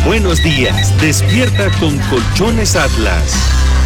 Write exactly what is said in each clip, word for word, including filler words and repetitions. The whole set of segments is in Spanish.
buenos días. Despierta con Colchones Atlas.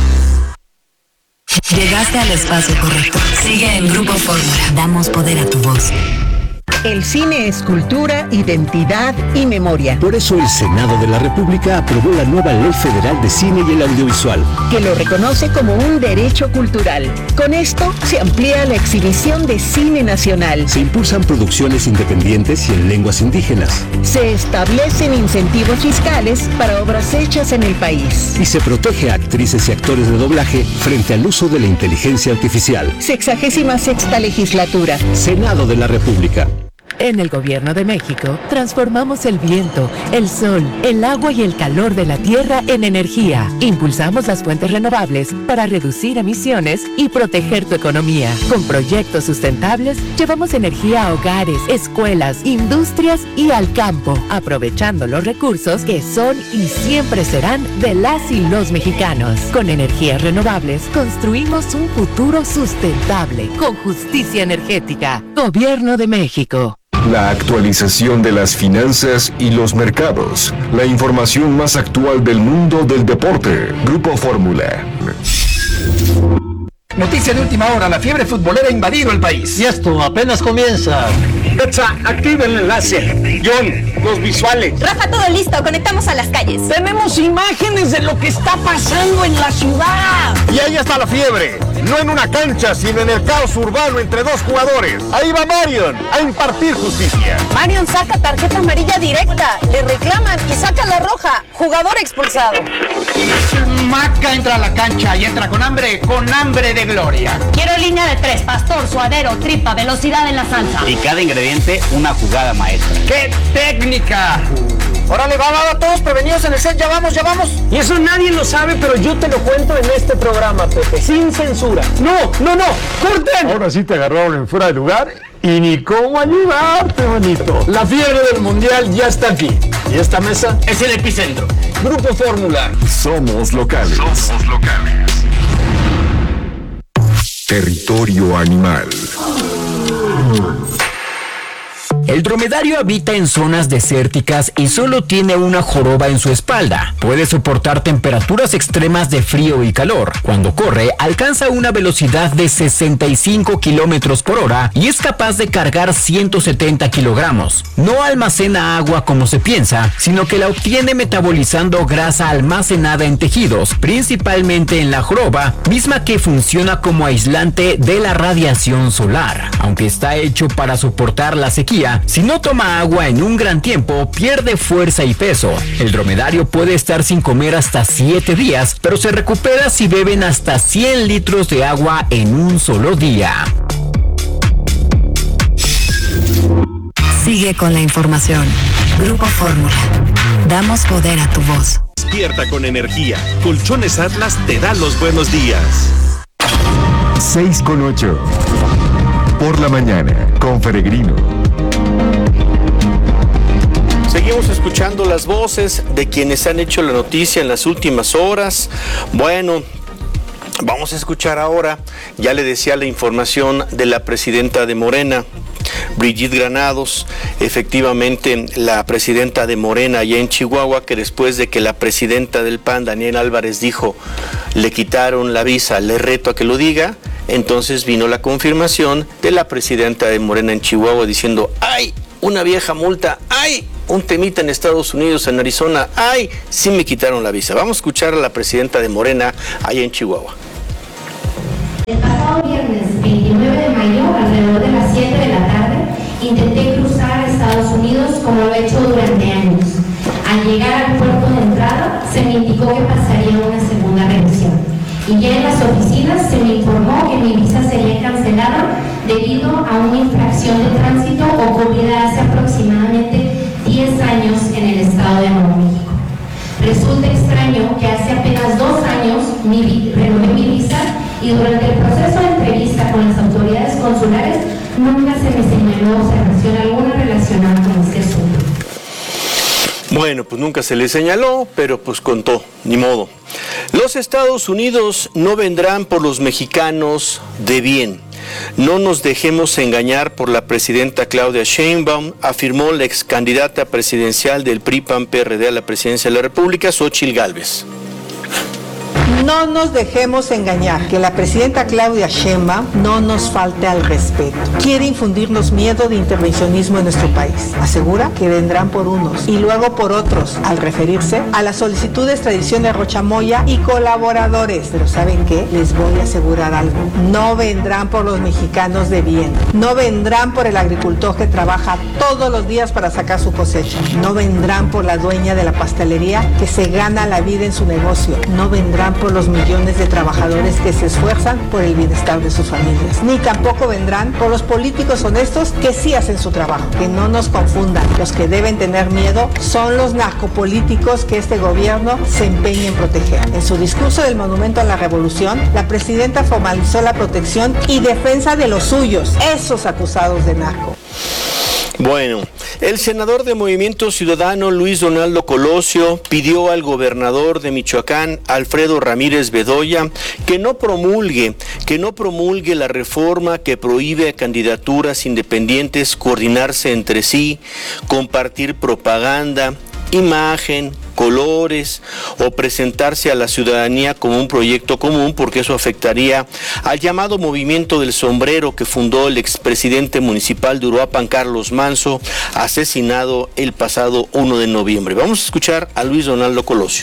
Llegaste al espacio correcto. Sigue en Grupo Fórmula. Damos poder a tu voz. El cine es cultura, identidad y memoria. Por eso el Senado de la República aprobó la nueva Ley Federal de Cine y el Audiovisual, que lo reconoce como un derecho cultural. Con esto se amplía la exhibición de cine nacional. Se impulsan producciones independientes y en lenguas indígenas. Se establecen incentivos fiscales para obras hechas en el país. Y se protege a actrices y actores de doblaje frente al uso de la inteligencia artificial. Sexagésima sexta legislatura. Senado de la República. En el Gobierno de México, transformamos el viento, el sol, el agua y el calor de la tierra en energía. Impulsamos las fuentes renovables para reducir emisiones y proteger tu economía. Con proyectos sustentables, llevamos energía a hogares, escuelas, industrias y al campo, aprovechando los recursos que son y siempre serán de las y los mexicanos. Con energías renovables, construimos un futuro sustentable, con justicia energética. Gobierno de México. La actualización de las finanzas y los mercados. La información más actual del mundo del deporte. Grupo Fórmula. Noticia de última hora, la fiebre futbolera ha invadido el país. Y esto apenas comienza. Pecha, activa el enlace. John, los visuales. Rafa, todo listo, conectamos a las calles. Tenemos imágenes de lo que está pasando en la ciudad. Y ahí está la fiebre. No en una cancha, sino en el caos urbano entre dos jugadores. Ahí va Marion a impartir justicia. Marion saca tarjeta amarilla directa, le reclaman y saca la roja. Jugador expulsado. Maca entra a la cancha y entra con hambre, con hambre de gloria. Quiero línea de tres, pastor, suadero, tripa, velocidad en la salsa. Y cada ingrediente, una jugada maestra. ¡Qué técnica! Órale, va, va, va, todos prevenidos en el set, ya vamos, ya vamos. Y eso nadie lo sabe, pero yo te lo cuento en este programa, Pepe, sin censura. No, no, no, corten. Ahora sí te agarraron en fuera de lugar y ni cómo ayudarte, manito. La fiebre del mundial ya está aquí. Y esta mesa es el epicentro. Grupo Fórmula. Somos locales. Somos locales. Territorio animal. El dromedario habita en zonas desérticas y solo tiene una joroba en su espalda. Puede soportar temperaturas extremas de frío y calor. Cuando corre, alcanza una velocidad de sesenta y cinco kilómetros por hora y es capaz de cargar ciento setenta kilogramos. No almacena agua como se piensa, sino que la obtiene metabolizando grasa almacenada en tejidos, principalmente en la joroba, misma que funciona como aislante de la radiación solar. Aunque está hecho para soportar la sequía, si no toma agua en un gran tiempo, pierde fuerza y peso. El dromedario puede estar sin comer hasta siete días, pero se recupera si beben hasta cien litros de agua en un solo día. Sigue con la información. Grupo Fórmula. Damos poder a tu voz. Despierta con energía. Colchones Atlas te da los buenos días. seis con ocho. Por la mañana, con Peregrino. Seguimos escuchando las voces de quienes han hecho la noticia en las últimas horas. Bueno, vamos a escuchar ahora, ya le decía, la información de la presidenta de Morena, Brigitte Granados. Efectivamente, la presidenta de Morena allá en Chihuahua, que después de que la presidenta del P A N, Daniela Álvarez, dijo, le quitaron la visa, le reto a que lo diga, entonces vino la confirmación de la presidenta de Morena en Chihuahua diciendo, ¡ay! Una vieja multa, ¡ay! Un temita en Estados Unidos, en Arizona, ¡ay! Sí me quitaron la visa. Vamos a escuchar a la presidenta de Morena allá en Chihuahua. El pasado viernes veintinueve de mayo, alrededor de las siete de la tarde, intenté cruzar a Estados Unidos como lo he hecho durante años. Al llegar al puerto de entrada, se me indicó que pasaría una segunda revisión. Y ya en las oficinas se me informó que mi visa sería cancelada debido a una infracción de tránsito ocurrida hace aproximadamente diez años en el estado de Nuevo México. Resulta extraño que hace apenas dos años mi, renové mi visa y durante el proceso de entrevista con las autoridades consulares nunca se me señaló observación alguna relacionada con este asunto. Bueno, pues nunca se le señaló, pero pues contó, ni modo. Los Estados Unidos no vendrán por los mexicanos de bien. No nos dejemos engañar por la presidenta Claudia Sheinbaum, afirmó la ex candidata presidencial del P R I P A N P R D a la presidencia de la República, Xóchitl Gálvez. No nos dejemos engañar, que la presidenta Claudia Sheinbaum no nos falte al respeto. Quiere infundirnos miedo de intervencionismo en nuestro país. Asegura que vendrán por unos y luego por otros, al referirse a la solicitud de extradición de Rocha Moya y colaboradores. Pero ¿saben qué? Les voy a asegurar algo. No vendrán por los mexicanos de bien. No vendrán por el agricultor que trabaja todos los días para sacar su cosecha. No vendrán por la dueña de la pastelería que se gana la vida en su negocio. No vendrán por los millones de trabajadores que se esfuerzan por el bienestar de sus familias. Ni tampoco vendrán por los políticos honestos que sí hacen su trabajo. Que no nos confundan. Los que deben tener miedo son los narcopolíticos que este gobierno se empeña en proteger. En su discurso del Monumento a la Revolución, la presidenta formalizó la protección y defensa de los suyos, esos acusados de narco. Bueno, el senador de Movimiento Ciudadano Luis Donaldo Colosio pidió al gobernador de Michoacán, Alfredo Ramírez Bedoya, que no promulgue, que no promulgue la reforma que prohíbe a candidaturas independientes coordinarse entre sí, compartir propaganda, imagen, colores o presentarse a la ciudadanía como un proyecto común, porque eso afectaría al llamado Movimiento del Sombrero que fundó el expresidente municipal de Uruapan, Carlos Manso, asesinado el pasado uno de noviembre. Vamos a escuchar a Luis Donaldo Colosio.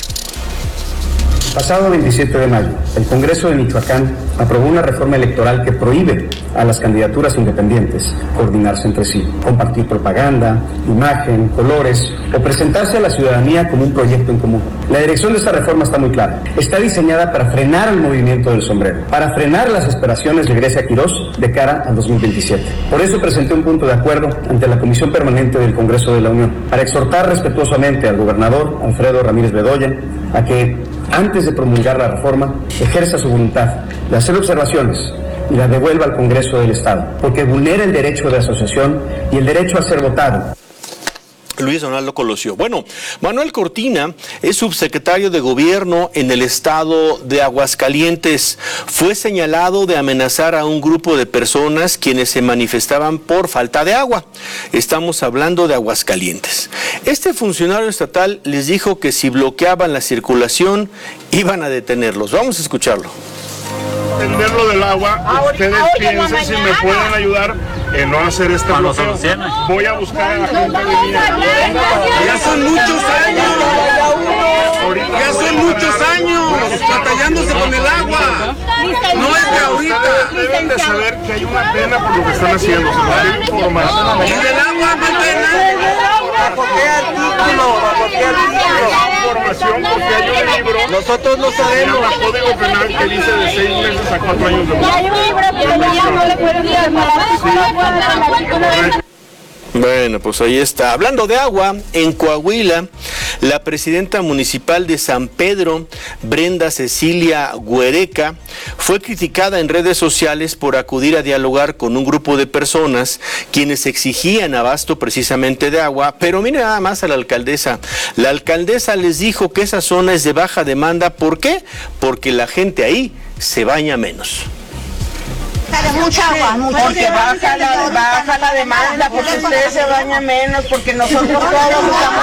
Pasado veintisiete de mayo, el Congreso de Michoacán aprobó una reforma electoral que prohíbe a las candidaturas independientes coordinarse entre sí, compartir propaganda, imagen, colores o presentarse a la ciudadanía como un proyecto en común. La dirección de esta reforma está muy clara. Está diseñada para frenar el movimiento del sombrero, para frenar las aspiraciones de Grecia Quirós de cara al dos mil veintisiete. Por eso presenté un punto de acuerdo ante la Comisión Permanente del Congreso de la Unión, para exhortar respetuosamente al gobernador Alfredo Ramírez Bedoya a que, antes de promulgar la reforma, ejerza su voluntad de hacer observaciones y la devuelva al Congreso del Estado, porque vulnera el derecho de asociación y el derecho a ser votado. Luis Donaldo Colosio. Bueno, Manuel Cortina es subsecretario de Gobierno en el estado de Aguascalientes. Fue señalado de amenazar a un grupo de personas quienes se manifestaban por falta de agua. Estamos hablando de Aguascalientes. Este funcionario estatal les dijo que si bloqueaban la circulación iban a detenerlos. Vamos a escucharlo. Entender lo del agua, ustedes piensen si me pueden ayudar en no hacer este bloqueo. Voy a buscar a la gente de Mina. Ya son muchos años, ya son muchos años batallándose con el agua. No es de ahorita. Deben de saber que hay una pena por lo que están haciendo. Se los quiero informar. ¿Y del agua no hay pena? ¿Bajo qué artículo? ¿Bajo qué artículo? Información porque hay un libro. Nosotros no sabemos. El Código Penal que dice de seis meses a cuatro años de multa. Hay un libro que ya no le pueden dar para. Bueno, pues ahí está. Hablando de agua, en Coahuila, la presidenta municipal de San Pedro, Brenda Cecilia Huereca, fue criticada en redes sociales por acudir a dialogar con un grupo de personas quienes exigían abasto precisamente de agua, pero mire nada más a la alcaldesa. La alcaldesa les dijo que esa zona es de baja demanda. ¿Por qué? Porque la gente ahí se baña menos. Mucha agua, mucha. Porque baja la, baja la demanda, porque ustedes se bañan menos, porque nosotros todos estamos...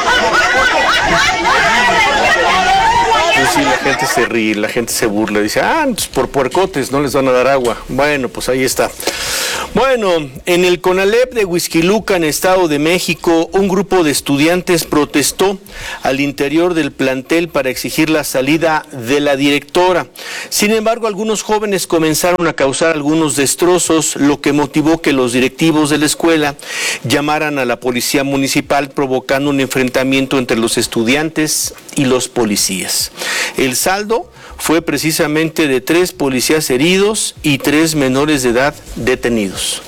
Pues sí, la gente se ríe, la gente se burla, dice, ah, pues por puercotes no les van a dar agua. Bueno, pues ahí está. Bueno, en el CONALEP de Huixquilucan, Estado de México, un grupo de estudiantes protestó al interior del plantel para exigir la salida de la directora. Sin embargo, algunos jóvenes comenzaron a causar algunos destrozos, lo que motivó que los directivos de la escuela llamaran a la policía municipal, provocando un enfrentamiento entre los estudiantes y los policías. El saldo fue precisamente de tres policías heridos y tres menores de edad detenidos.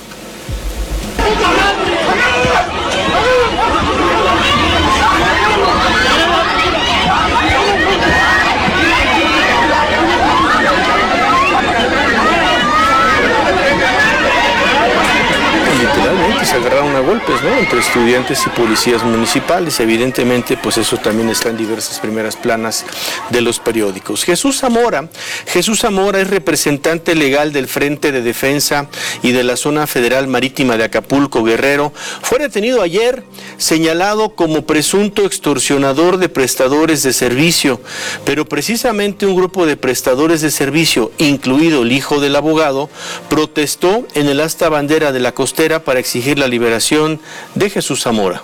Literalmente se agarraron a golpes, ¿no? Entre entre estudiantes y policías municipales. Evidentemente, pues eso también está en diversas primeras planas de los periódicos. Jesús Zamora, Jesús Zamora es representante legal del Frente de Defensa y de la Zona Federal Marítima de Acapulco, Guerrero. Fue detenido ayer, señalado como presunto extorsionador de prestadores de servicio, pero precisamente un grupo de prestadores de servicio, incluido el hijo del abogado, protestó en el asta bandera de la costera para exigir la liberación de Jesús Zamora.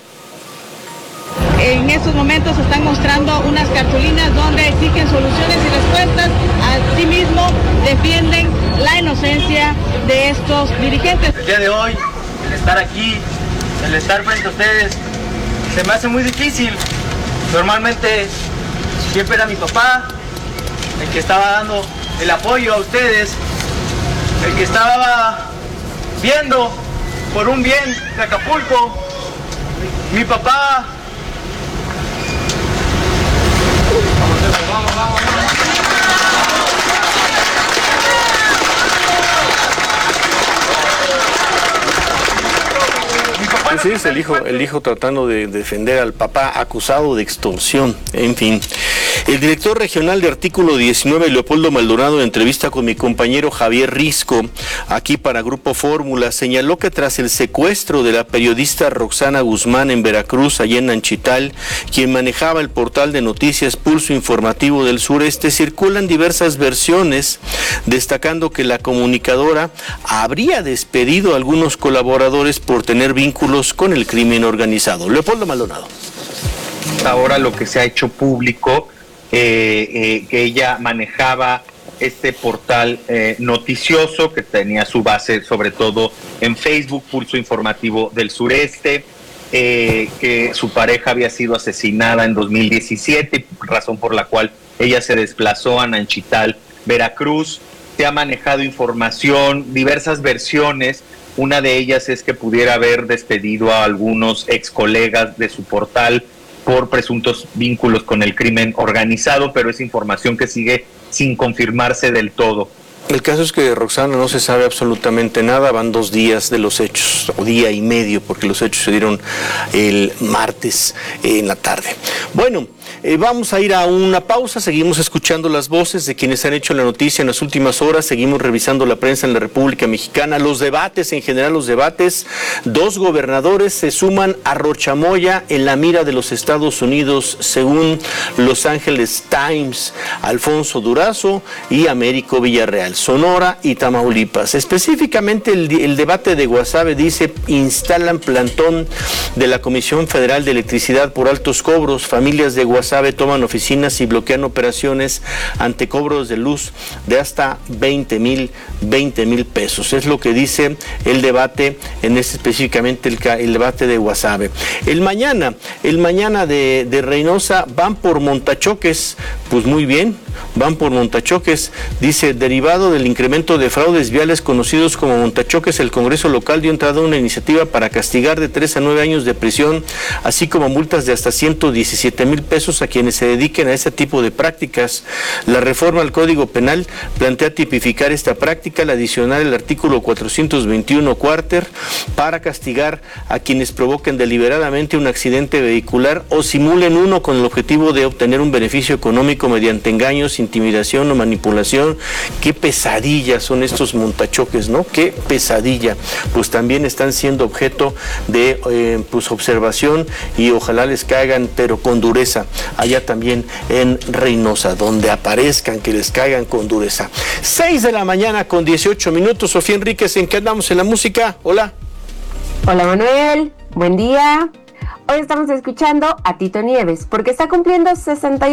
En estos momentos se están mostrando unas cartulinas donde exigen soluciones y respuestas. Asimismo, defienden la inocencia de estos dirigentes. El día de hoy, el estar aquí, el estar frente a ustedes, se me hace muy difícil. Normalmente siempre era mi papá el que estaba dando el apoyo a ustedes, el que estaba viendo por un bien de Acapulco. Mi papá... Vamos, vamos, vamos. Así es, el hijo, el hijo tratando de defender al papá acusado de extorsión, en fin. El director regional de Artículo diecinueve, Leopoldo Maldonado, en entrevista con mi compañero Javier Risco, aquí para Grupo Fórmula, señaló que tras el secuestro de la periodista Roxana Guzmán en Veracruz, allá en Nanchital, quien manejaba el portal de noticias Pulso Informativo del Sureste, circulan diversas versiones, destacando que la comunicadora habría despedido a algunos colaboradores por tener vínculos con el crimen organizado. Leopoldo Maldonado. Ahora lo que se ha hecho público, eh, eh, que ella manejaba este portal eh, noticioso que tenía su base sobre todo en Facebook, Pulso Informativo del Sureste, eh, que su pareja había sido asesinada en dos mil diecisiete, razón por la cual ella se desplazó a Nanchital, Veracruz. Se ha manejado información, diversas versiones. Una de ellas es que pudiera haber despedido a algunos ex colegas de su portal por presuntos vínculos con el crimen organizado, pero es información que sigue sin confirmarse del todo. El caso es que de Roxana no se sabe absolutamente nada, van dos días de los hechos, o día y medio, porque los hechos se dieron el martes en la tarde. Bueno, eh, vamos a ir a una pausa, seguimos escuchando las voces de quienes han hecho la noticia en las últimas horas, seguimos revisando la prensa en la República Mexicana, los debates, en general los debates. Dos gobernadores se suman a Rochamoya en la mira de los Estados Unidos, según Los Angeles Times, Alfonso Durazo y Américo Villarreal. Sonora y Tamaulipas. Específicamente el, el debate de Guasave dice: instalan plantón de la Comisión Federal de Electricidad por altos cobros. Familias de Guasave toman oficinas y bloquean operaciones ante cobros de luz de hasta veinte mil pesos. Es lo que dice el debate, en este específicamente el, el debate de Guasave. El mañana, el mañana de, de Reynosa van por montachoques. Pues muy bien, van por montachoques. Dice: derivado del incremento de fraudes viales conocidos como montachoques, el Congreso local dio entrada a una iniciativa para castigar de tres a nueve años de prisión, así como multas de hasta ciento diecisiete mil pesos a quienes se dediquen a este tipo de prácticas. La reforma al Código Penal plantea tipificar esta práctica al adicionar el artículo cuatrocientos veintiuno cuarter para castigar a quienes provoquen deliberadamente un accidente vehicular o simulen uno con el objetivo de obtener un beneficio económico mediante engaños, intimidación o manipulación. Qué pesadilla son estos montachoques, ¿no? Qué pesadilla. Pues también están siendo objeto de eh, pues observación, y ojalá les caigan, pero con dureza, allá también en Reynosa, donde aparezcan, que les caigan con dureza. seis de la mañana con dieciocho minutos. Sofía Enríquez, ¿en qué andamos en la música? Hola. Hola Manuel, buen día. Hoy estamos escuchando a Tito Nieves, porque está cumpliendo sesenta y